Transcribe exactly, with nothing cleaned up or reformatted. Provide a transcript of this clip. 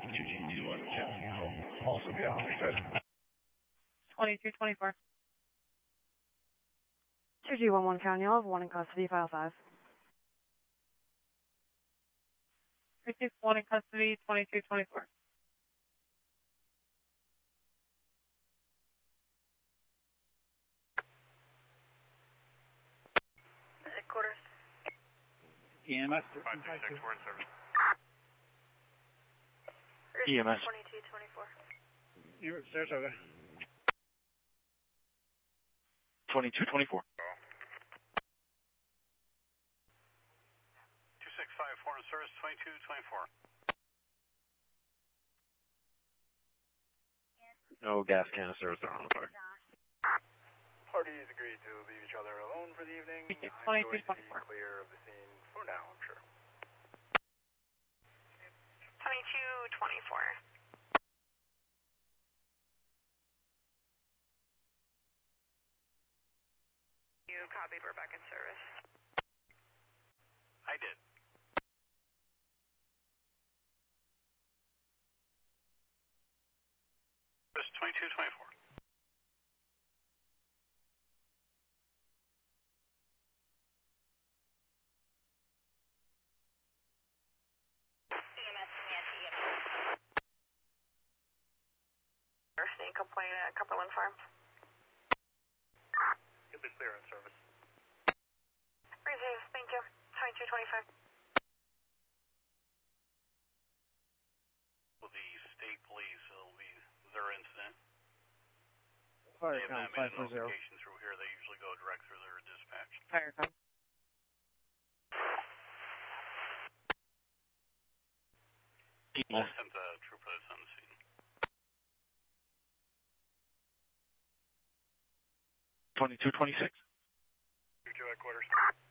two G two one County. Also be on excited. twenty-two twenty-four. two G one one County, I'll have one in custody, file five. three six one in custody, twenty-two twenty-four. Headquarters. E M S. five two six, we're in service. E M S. twenty-two twenty-four. Saratoga. twenty-two twenty-four. two six five four in service, twenty-two twenty-four. No gas canisters are on the fire. Parties agreed to leave each other alone for the evening. twenty-two twenty-four. Clear of the scene for now, I'm sure. twenty-two twenty-four. You copied, we're back in service. I did. Just twenty-two twenty-four. Any complaint at Cumberland Farms? You'll be clear in service. Receive, thank you. twenty-two twenty-five. Will the state police, it'll be their incident. Fire They have count not made five a four zero. notification through here. They usually go direct through their dispatch. Fire com. We'll send the trooper that's on the scene. twenty-two twenty-six. two two headquarters.